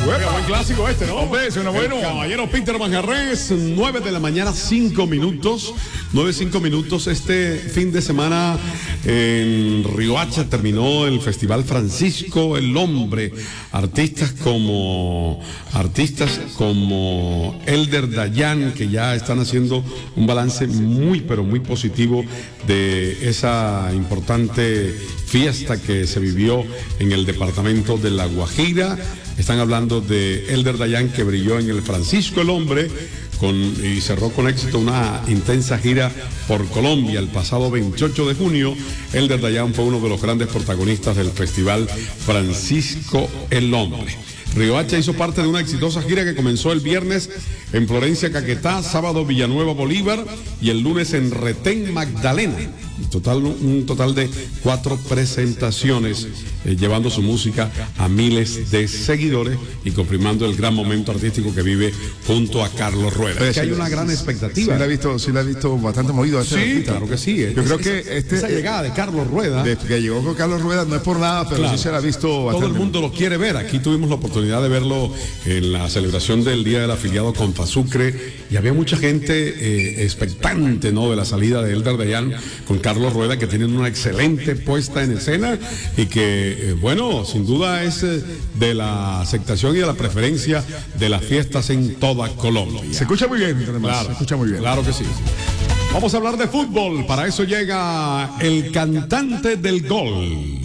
Oiga, buen clásico este, ¿no? Hombre, suena bueno. Caballero Peter Manjarres, 9 de la mañana, 5 minutos. 9:05 minutos. Este fin de semana en Riohacha terminó el Festival Francisco el Hombre. Artistas como Elder Dayan, que ya están haciendo un balance muy, pero muy positivo de esa importante fiesta que se vivió en el departamento de La Guajira. Están hablando de Elder Dayan, que brilló en el Francisco el Hombre y cerró con éxito una intensa gira por Colombia. El pasado 28 de junio, Elder Dayan fue uno de los grandes protagonistas del Festival Francisco el Hombre. Riohacha hizo parte de una exitosa gira que comenzó el viernes en Florencia, Caquetá, sábado Villanueva, Bolívar y el lunes en Retén, Magdalena. Un total de 4 presentaciones, llevando su música a miles de seguidores y confirmando el gran momento artístico que vive junto a Carlos Rueda. Es que hay una gran expectativa. Sí la he visto bastante movido. Sí, claro que sí. Yo creo que esa llegada de Carlos Rueda, desde que llegó con Carlos Rueda, no es por nada, pero claro, sí se la ha visto bastante. Todo el mundo lo quiere ver. Aquí tuvimos la oportunidad de verlo en la celebración del Día del Afiliado con Fasucre, y había mucha gente expectante, ¿no?, de la salida de Elder Dayan con Carlos Rueda, que tienen una excelente puesta en escena y que, bueno, sin duda es de la aceptación y de la preferencia de las fiestas en toda Colombia. Se escucha muy bien, además. Claro, se escucha muy bien. Claro que sí. Vamos a hablar de fútbol. Para eso llega el cantante del gol.